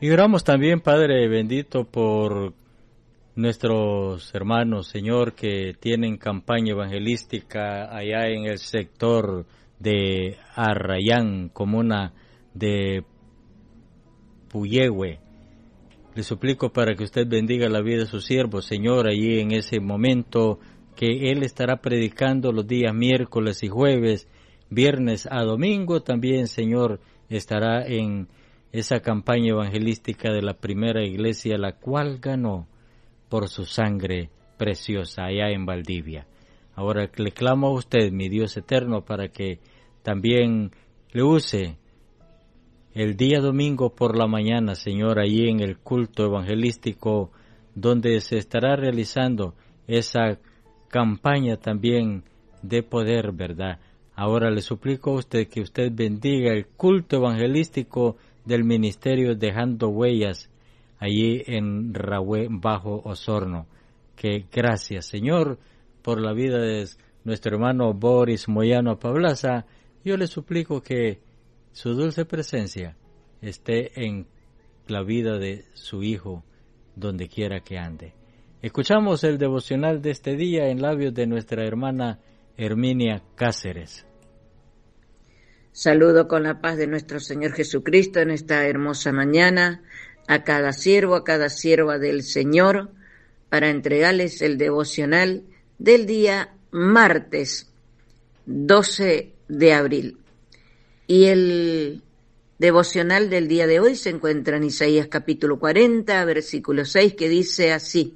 Y oramos también, Padre bendito, por nuestros hermanos, Señor, que tienen campaña evangelística allá en el sector de Arrayán, comuna de Puyehue. Le suplico para que usted bendiga la vida de su siervo, Señor, allí en ese momento que él estará predicando los días miércoles y jueves, viernes a domingo. También, Señor, estará en esa campaña evangelística de la primera iglesia, la cual ganó por su sangre preciosa allá en Valdivia. Ahora le clamo a usted, mi Dios eterno, para que también le use el día domingo por la mañana, Señor, allí en el culto evangelístico, donde se estará realizando esa campaña también de poder, ¿verdad? Ahora le suplico a usted que usted bendiga el culto evangelístico del ministerio Dejando Huellas, allí en Rahue, Bajo Osorno. Que gracias, Señor, por la vida de nuestro hermano Boris Moyano Pablaza. Yo le suplico que su dulce presencia esté en la vida de su hijo, donde quiera que ande. Escuchamos el devocional de este día en labios de nuestra hermana Herminia Cáceres. Saludo con la paz de nuestro Señor Jesucristo en esta hermosa mañana a cada siervo, a cada sierva del Señor, para entregarles el devocional del día martes 12 de abril. Y el devocional del día de hoy se encuentra en Isaías capítulo 40, versículo 6, que dice así: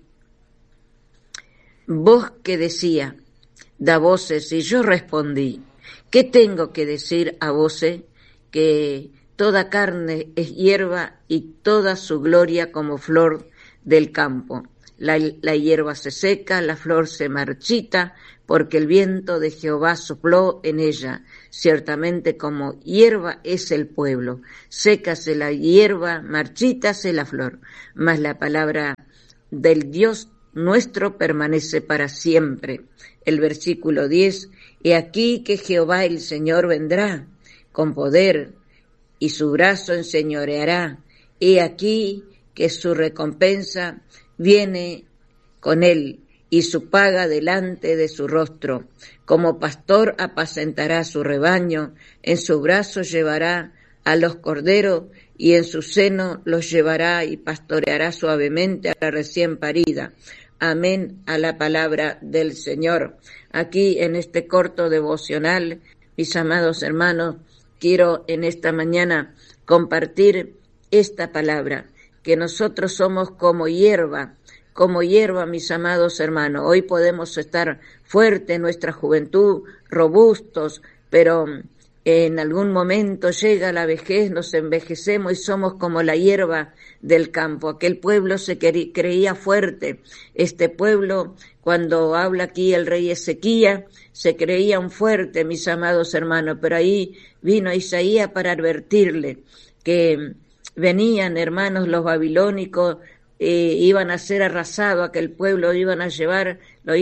Voz que decía, da voces, y yo respondí, ¿qué tengo que decir a voces? Que toda carne es hierba y toda su gloria como flor del campo. La hierba se seca, la flor se marchita, porque el viento de Jehová sopló en ella. Ciertamente como hierba es el pueblo. Sécase la hierba, marchítase la flor. Mas la palabra del Dios nuestro permanece para siempre. El versículo 10, he aquí que Jehová el Señor vendrá con poder y su brazo enseñoreará. He aquí que su recompensa viene con él y su paga delante de su rostro. Como pastor apacentará su rebaño, en su brazo llevará a los corderos y en su seno los llevará y pastoreará suavemente a la recién parida. Amén a la palabra del Señor. Aquí en este corto devocional, mis amados hermanos, quiero en esta mañana compartir esta palabra, que nosotros somos como hierba, mis amados hermanos. Hoy podemos estar fuertes en nuestra juventud, robustos, pero en algún momento llega la vejez, nos envejecemos y somos como la hierba del campo. Aquel pueblo se creía fuerte. Este pueblo, cuando habla aquí el rey Ezequías, se creían fuerte, mis amados hermanos, pero ahí vino Isaías para advertirle que venían, hermanos, los babilónicos, iban a ser arrasados, aquel pueblo lo iban a llevar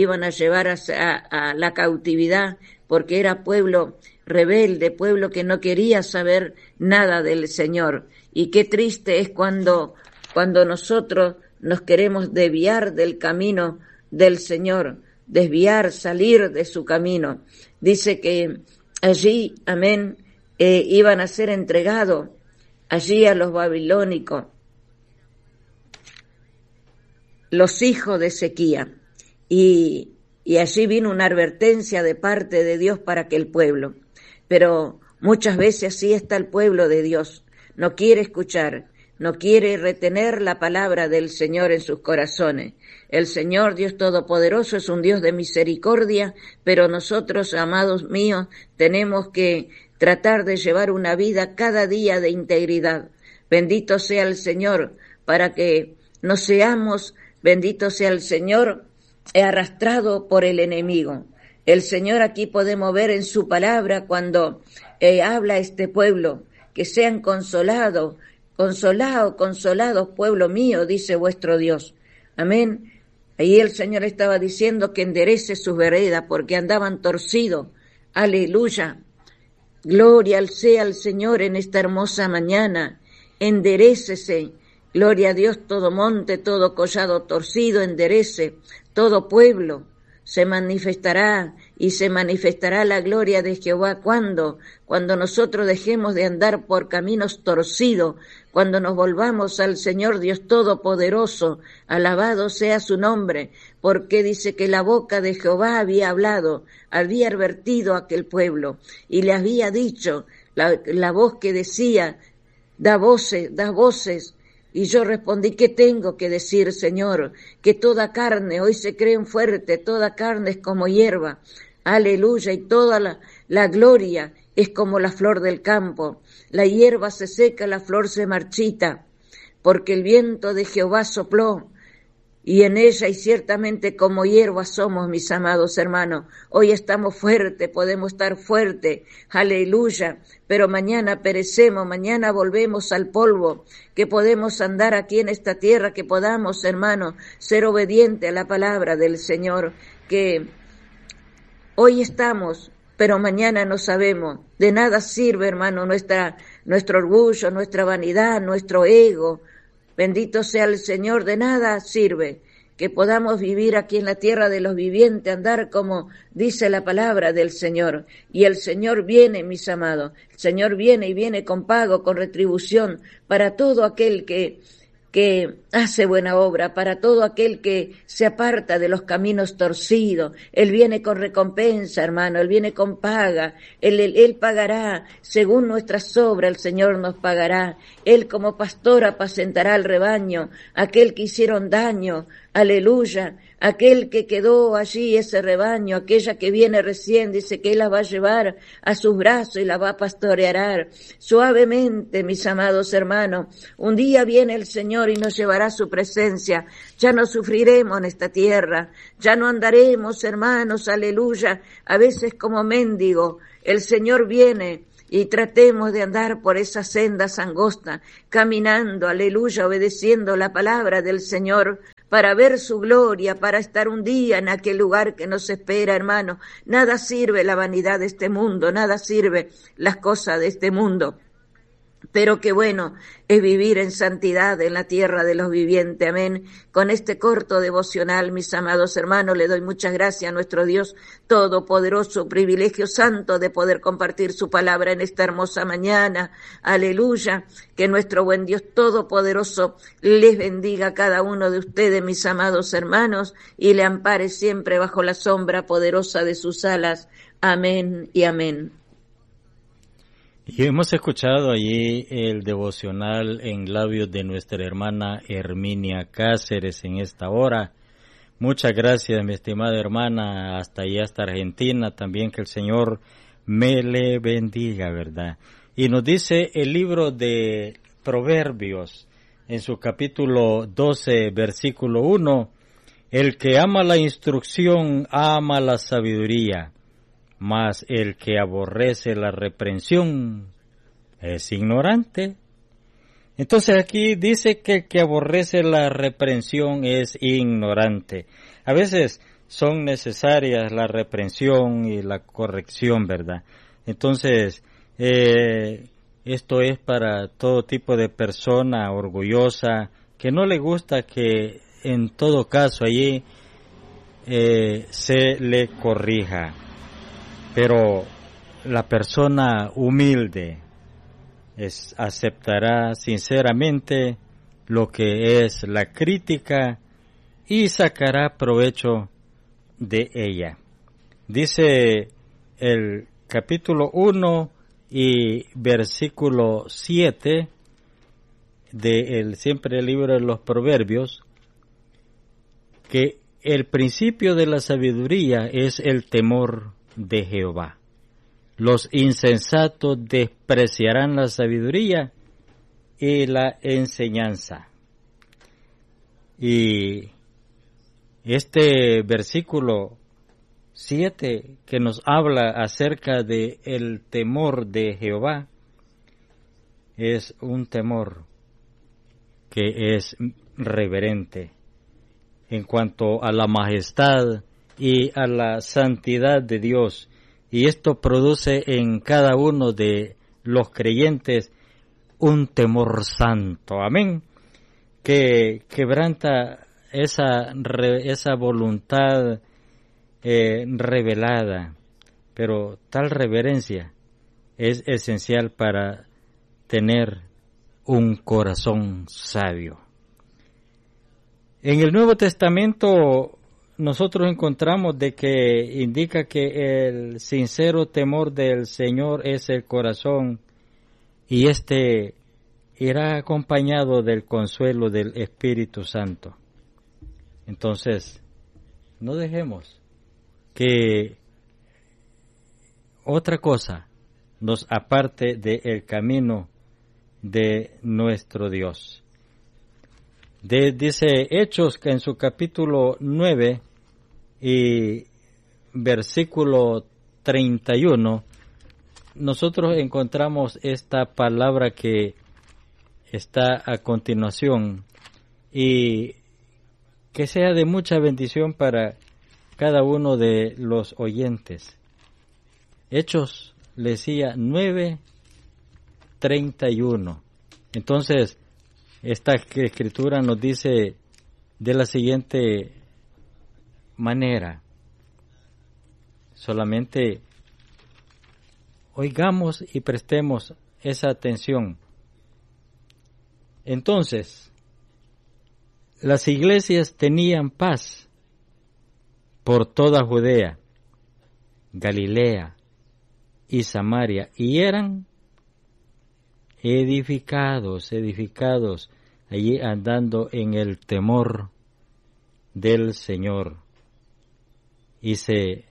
a la cautividad, porque era pueblo rebelde, pueblo que no quería saber nada del Señor. Y qué triste es cuando nosotros nos queremos desviar del camino del Señor, salir de su camino. Dice que allí, amén, iban a ser entregados allí a los babilónicos, los hijos de Ezequías, y allí vino una advertencia de parte de Dios para aquel pueblo. Pero muchas veces así está el pueblo de Dios, no quiere escuchar, no quiere retener la palabra del Señor en sus corazones. El Señor Dios Todopoderoso es un Dios de misericordia, pero nosotros, amados míos, tenemos que tratar de llevar una vida cada día de integridad. Bendito sea el Señor, para que no seamos, bendito sea el Señor, arrastrado por el enemigo. El Señor aquí podemos ver en su palabra cuando habla a este pueblo, que sean consolados, pueblo mío, dice vuestro Dios. Amén. Ahí el Señor estaba diciendo que enderece sus veredas porque andaban torcidos. Aleluya. Gloria sea al Señor en esta hermosa mañana. Enderécese Gloria a Dios, todo monte, todo collado torcido enderece, todo pueblo se manifestará y se manifestará la gloria de Jehová. ¿Cuándo? Cuando nosotros dejemos de andar por caminos torcidos, cuando nos volvamos al Señor Dios Todopoderoso, alabado sea su nombre, porque dice que la boca de Jehová había hablado, había advertido a aquel pueblo y le había dicho, la voz que decía, da voces. Y yo respondí, ¿qué tengo que decir, Señor? Que toda carne, hoy se creen fuerte, toda carne es como hierba. Aleluya, y toda la gloria es como la flor del campo. La hierba se seca, la flor se marchita, porque el viento de Jehová sopló, y en ella y ciertamente como hierba somos, mis amados hermanos. Hoy estamos fuertes, podemos estar fuertes, aleluya, pero mañana perecemos, mañana volvemos al polvo, que podemos andar aquí en esta tierra, que podamos, hermanos, ser obedientes a la palabra del Señor, que hoy estamos, pero mañana no sabemos. De nada sirve, hermano, nuestro orgullo, nuestra vanidad, nuestro ego. Bendito sea el Señor, de nada sirve que podamos vivir aquí en la tierra de los vivientes, andar como dice la palabra del Señor. Y el Señor viene, mis amados, el Señor viene y viene con pago, con retribución para todo aquel que hace buena obra, para todo aquel que se aparta de los caminos torcidos. Él viene con recompensa, hermano, Él viene con paga, Él pagará, según nuestras obras el Señor nos pagará. Él como pastor apacentará al rebaño, aquel que hicieron daño, aleluya, aquel que quedó allí, ese rebaño, aquella que viene recién, dice que Él la va a llevar a sus brazos y la va a pastorear suavemente, mis amados hermanos. Un día viene el Señor y nos llevará a su presencia. Ya no sufriremos en esta tierra, ya no andaremos, hermanos, aleluya, a veces como mendigo. El Señor viene y tratemos de andar por esas sendas angostas, caminando, aleluya, obedeciendo la palabra del Señor, para ver su gloria, para estar un día en aquel lugar que nos espera, hermano. Nada sirve la vanidad de este mundo, nada sirve las cosas de este mundo. Pero qué bueno es vivir en santidad en la tierra de los vivientes, amén. Con este corto devocional, mis amados hermanos, le doy muchas gracias a nuestro Dios Todopoderoso, privilegio santo de poder compartir su palabra en esta hermosa mañana, aleluya. Que nuestro buen Dios Todopoderoso les bendiga a cada uno de ustedes, mis amados hermanos, y le ampare siempre bajo la sombra poderosa de sus alas, amén y amén. Y hemos escuchado allí el devocional en labios de nuestra hermana Herminia Cáceres en esta hora. Muchas gracias, mi estimada hermana, hasta allá, hasta Argentina, también que el Señor me le bendiga, ¿verdad? Y nos dice el libro de Proverbios, en su capítulo 12, versículo 1, el que ama la instrucción ama la sabiduría, mas el que aborrece la reprensión es ignorante. Entonces aquí dice que el que aborrece la reprensión es ignorante. A veces son necesarias la reprensión y la corrección, ¿verdad? Entonces, esto es para todo tipo de persona orgullosa que no le gusta que en todo caso allí se le corrija. Pero la persona humilde aceptará sinceramente lo que es la crítica y sacará provecho de ella. Dice el capítulo 1 y versículo 7 del siempre libro de los Proverbios, que el principio de la sabiduría es el temor de Jehová. Los insensatos despreciarán la sabiduría y la enseñanza. Y este versículo 7 que nos habla acerca de el temor de Jehová es un temor que es reverente en cuanto a la majestad y a la santidad de Dios, y esto produce en cada uno de los creyentes un temor santo, amén. que quebranta esa voluntad revelada, pero tal reverencia es esencial para tener un corazón sabio. En el Nuevo Testamento nosotros encontramos de que indica que el sincero temor del Señor es el corazón, y este irá acompañado del consuelo del Espíritu Santo. Entonces, no dejemos que otra cosa nos aparte del camino de nuestro Dios. Dice Hechos que en su capítulo 9 y versículo 31, nosotros encontramos esta palabra que está a continuación, y que sea de mucha bendición para cada uno de los oyentes. Hechos, le decía, 9:31. Entonces, esta escritura nos dice de la siguiente manera. Solamente oigamos y prestemos esa atención. Entonces, las iglesias tenían paz por toda Judea, Galilea y Samaria, y eran edificados allí, andando en el temor del Señor, y se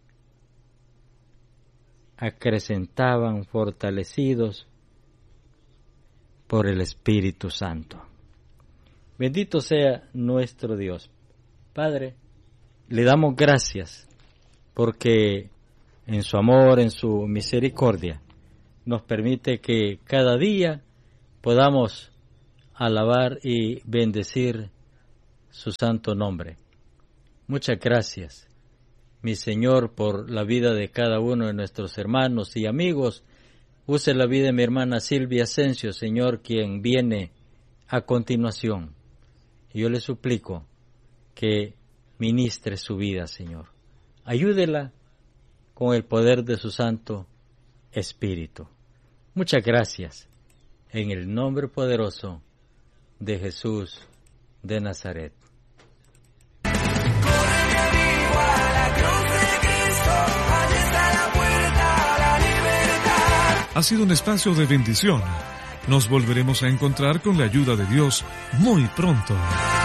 acrecentaban fortalecidos por el Espíritu Santo. Bendito sea nuestro Dios. Padre, le damos gracias porque en su amor, en su misericordia, nos permite que cada día podamos alabar y bendecir su santo nombre. Muchas gracias, mi Señor, por la vida de cada uno de nuestros hermanos y amigos. Use la vida de mi hermana Silvia Asensio, Señor, quien viene a continuación. Y yo le suplico que ministre su vida, Señor. Ayúdela con el poder de su Santo Espíritu. Muchas gracias, en el nombre poderoso de Jesús de Nazaret. Ha sido un espacio de bendición. Nos volveremos a encontrar con la ayuda de Dios muy pronto.